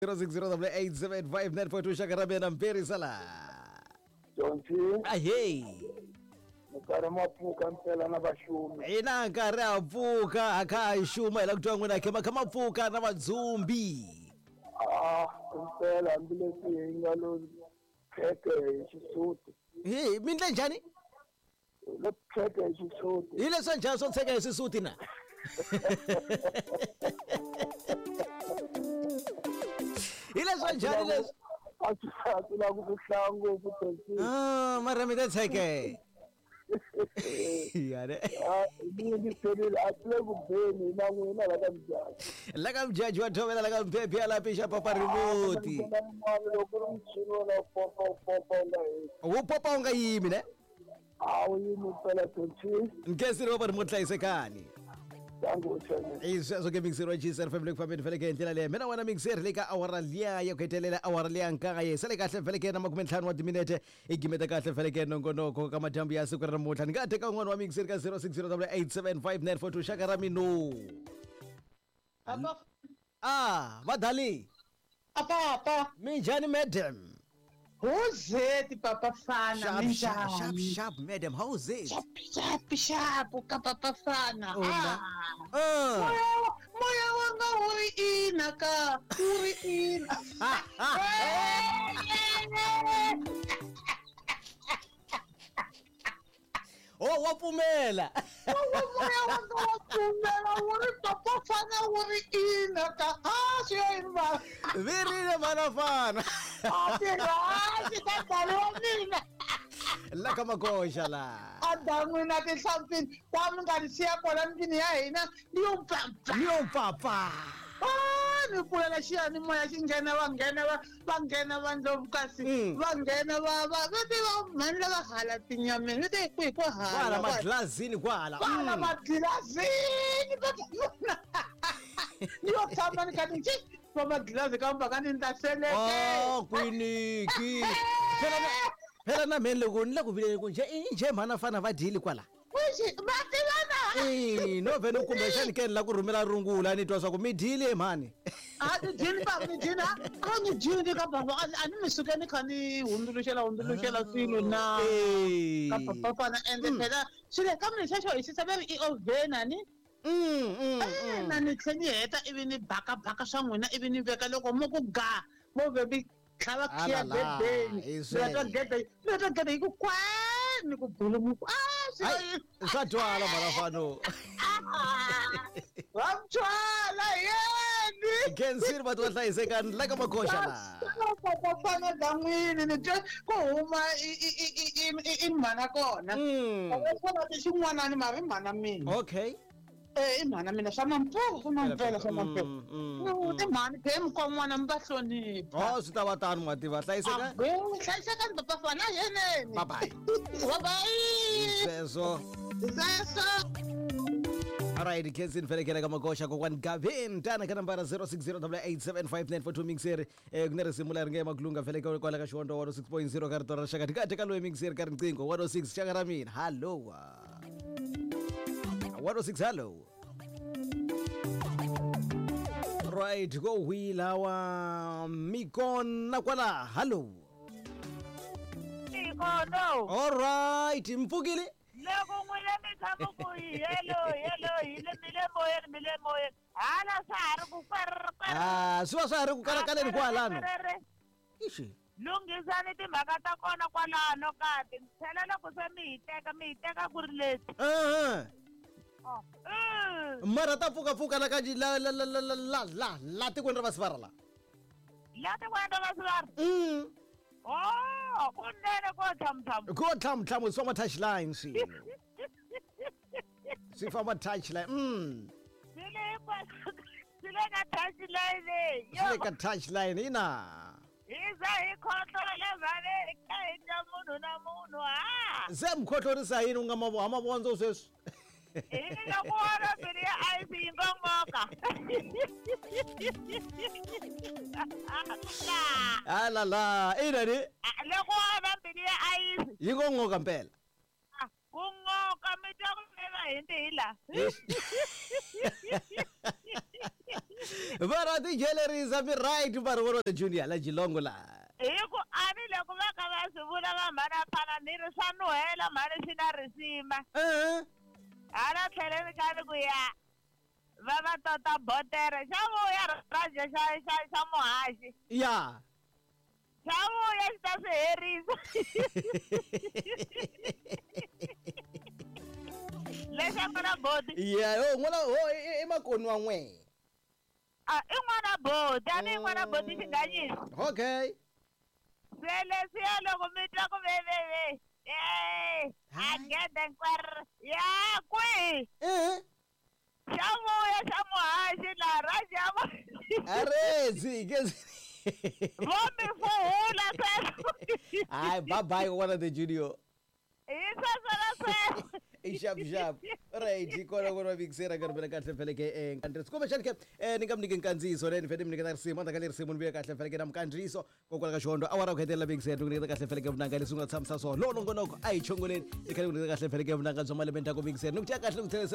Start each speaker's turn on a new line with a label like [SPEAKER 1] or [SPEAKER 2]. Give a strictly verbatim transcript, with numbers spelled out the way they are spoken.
[SPEAKER 1] zero six zero eight seven five nine four two shaka rabena mperi sala
[SPEAKER 2] Jonti
[SPEAKER 1] ahey
[SPEAKER 2] nkarhi mapfuka mpela na vaxumi
[SPEAKER 1] ina nkarhi a pfuka akha a xuma hi la ku twa n'wina khe makha ma pfuka na vadzumbi
[SPEAKER 2] ah mpela hambileswi hi nga lo kheke hi xisuti
[SPEAKER 1] hi mi ndle njhani
[SPEAKER 2] lo kheke hi xisuti
[SPEAKER 1] hi leswi njhani swo tsheka hi swisuti na hi leswi njhani leswi
[SPEAKER 2] a swi la ku hlaya ngopfu Jonti
[SPEAKER 1] ah mara mi ta tsheke yare
[SPEAKER 2] ah ni serile a tle ku beni na n'wina la ka mjaji
[SPEAKER 1] la ka mjaji wa thomela la ka mphephi ya lapisha papa remote
[SPEAKER 2] loko ri mchini wona popa popa nga hi
[SPEAKER 1] wu popa u nga yimi ne
[SPEAKER 2] a wu yimi mpela Jonti
[SPEAKER 1] nkesiri papa remote hlayisekani
[SPEAKER 2] tangu chene
[SPEAKER 1] i sweswo ke mixer wa G S family family fele ke ndlela leyi mina wena mixer le ka awara liya ya ku hetelela awara liya nkaye sale kahle fele ke na makume ntlhanu wa timinete i gimeta kahle fele ke nongonoko ka madyambu ya siku ra namuntlha ni nga teka un'wana wa mixer ka zero six zero eight seven five nine four two shaka ra mino
[SPEAKER 3] Papa,
[SPEAKER 1] ah vadali
[SPEAKER 3] papa,
[SPEAKER 1] minjhani madam
[SPEAKER 3] who's it, Papa Fana?
[SPEAKER 1] sharp
[SPEAKER 3] Minjani?
[SPEAKER 1] sharp sharp sharp madam how is it
[SPEAKER 3] Sharp, sharp, sharp, ka Papa Fana.
[SPEAKER 1] Ola.
[SPEAKER 3] Ah.
[SPEAKER 1] ah
[SPEAKER 3] Moya, moya wanga uri ina ka, uri ina.
[SPEAKER 1] oh wapfumela
[SPEAKER 3] Moya wanga wapfumela uri Papa Fana uri ina ka. Ah, siya inba.
[SPEAKER 1] virile manafana
[SPEAKER 3] Ah, siya, siya talo mina.
[SPEAKER 1] la ka makosha la
[SPEAKER 3] Adangu na tihlampini, kwami ngani siya kona mkini ya hina, niyo mpampa.
[SPEAKER 1] niyo mpapa
[SPEAKER 3] Ah, ni pfulela xiyani moya xi nghena va nghena va va nghena va ndlovu kasi
[SPEAKER 1] Mm.
[SPEAKER 3] va nghena va va vete va mani lava hala tinyameni vete kwihi ko
[SPEAKER 1] kwala
[SPEAKER 3] hala
[SPEAKER 1] maglasini kwala
[SPEAKER 3] vala
[SPEAKER 1] Mm.
[SPEAKER 3] magilasini ni yo tshama ni kha ni ci va magilazi kamba ka ni ta seleke
[SPEAKER 1] oh kwiniki phela na phela na meni loko ni la ku vileni ku nje i nje mhana fana va dili kwala
[SPEAKER 3] wixi va tivana
[SPEAKER 1] i no vhene kumbexani ke ni la ku rhumela rungula ni twa swa ku mi dile mhani
[SPEAKER 3] a ni dyini bava ni dyini a a ni dyini ka bava a ni mi suke ni kha ni hundzuluxela hundzuluxela swilo na
[SPEAKER 1] Eh.
[SPEAKER 3] ka papa fana ende phela swilo ka mina xexo hi xisa va ri i ovena ni
[SPEAKER 1] Mm, mm, mm.
[SPEAKER 3] na ni tlhe ni heta ivi ni baka baka swa n'wina ivi ni veka loko mo ku ga mo ve mi tlhava khiya
[SPEAKER 1] Alala,
[SPEAKER 3] gedeni
[SPEAKER 1] hi
[SPEAKER 3] ni
[SPEAKER 1] swele.
[SPEAKER 3] heta gede ni heta gede hi ku kwe ni ku bulumu a
[SPEAKER 1] Ai,
[SPEAKER 3] swi
[SPEAKER 1] swa twala mhanafano
[SPEAKER 3] va mtswala yeni
[SPEAKER 1] khensiri va ti va hlayisekani la ka makosha la
[SPEAKER 3] papafana bya n'wini ni twe ku huma i i i i i i mhana kona
[SPEAKER 1] Mm.
[SPEAKER 3] xana ti xin'wanani ma vi mhana mina
[SPEAKER 1] okay
[SPEAKER 3] e i mhana mina swa mampela swa mampela swa mampela
[SPEAKER 1] Mm, mm,
[SPEAKER 3] i mhani phe mikon'wana mi va hlonipha
[SPEAKER 1] oh swi ta va tani n'wati va hlayiseka
[SPEAKER 3] abe hlayisekani papafana yeneni
[SPEAKER 1] Bye bye.
[SPEAKER 3] babai
[SPEAKER 1] sweswo
[SPEAKER 3] sweswo
[SPEAKER 1] alright khensini felekela ka makosha kokwani gavin tana ka nambara zero six zero eight seven five nine four two mixeri eh ku ne risimu leri nge makulunga feleka kwala ka xiwondo one oh six point zero ka rito ra rixaka tikate ka loyi mixeri ka riqingho one oh six xaka ra mina hallo one oh six hallo right go hwila wa mikona kwala hallo
[SPEAKER 4] Ikono
[SPEAKER 1] alright mpfukile
[SPEAKER 4] loko n'wina mi tshama ku hello hello hi le mi le moyeni mi le moyeni hala swa ha ri ku kwerrekwerre
[SPEAKER 1] ah swi va swa ha ri ku kalakaleni kwalano ixi
[SPEAKER 4] lunghisani timhaka ta kona kwalano kati tlhela loko se mi hi teka mi hi teka ku ri leti
[SPEAKER 1] uh
[SPEAKER 4] Mm.
[SPEAKER 1] mara ta pfukapfuka la ka la la la la la la la la tikweni ra vasivara la
[SPEAKER 4] la tikwenda va swivari
[SPEAKER 1] mm
[SPEAKER 4] o kunene ko tshmutshmu
[SPEAKER 1] ko tlhamutlhamu swi famba touchline swilo swi famba touchline mm
[SPEAKER 4] swi le swi le ka touchline leyi
[SPEAKER 1] swi le ka touchline ina
[SPEAKER 4] hi za hi khohlola vale hi kha hi dya munhu na munhu ha
[SPEAKER 1] se mukhohlorisa yini u nga mavo mavondzo sweswi
[SPEAKER 4] hi loko wona mbilu ya ayisi yi ngongoka
[SPEAKER 1] ala la ina ni
[SPEAKER 4] loko wona mbilu ya ayisi
[SPEAKER 1] yi ngo ngoka mpela
[SPEAKER 4] ku ngoka komiti ya ku veva hindi hi laha.
[SPEAKER 1] Bara ti galleries ami right bara wona the junior la jilongo la.
[SPEAKER 4] Hi ku a ni loko va kha va swi vula va mhana phana ni ri swa nuhela mhani swi na risima.
[SPEAKER 1] Eh.
[SPEAKER 4] Hala tlheleni ka ni ku ya va va tota botere xa vuya radio xa xa xa muhaxi.
[SPEAKER 1] Yeah.
[SPEAKER 4] Xa vuya xi ta swi herisa. Leswi nga na bodi.
[SPEAKER 1] Yeah, oh ngwana oh e makoni wa n'we.
[SPEAKER 4] Ah, i n'wana bodi, a ni n'wana bodi xinganyisi.
[SPEAKER 1] Okay.
[SPEAKER 4] Se leswiya loko mi twa ku veveve. Eh, I get the kwar. Ya kwi.
[SPEAKER 1] Eh.
[SPEAKER 4] Xa vuya xa muhaxi la radio.
[SPEAKER 1] Arezi ke
[SPEAKER 4] Vo mi fuhula sweswo.
[SPEAKER 1] Ay bye bye wona the junior.
[SPEAKER 4] Hi sweswo na sweswo.
[SPEAKER 1] I sharp sharp. Right, ikona kona viksera karibela kahle vele ke enkandriso. Kuma shani ke ningamnike inkanziso le nifede mnike na risimo anda kale risimo nibe kahle vele ke namkandiso kokwala kashondo awara ukhetela viksera nikunika kahle vele ke mnanga lesunga tsamsa so lo nongonoko ayichongoleni ikhale unika kahle vele ke mnanga zomale benta ko viksera nikuthi kahle ukuthele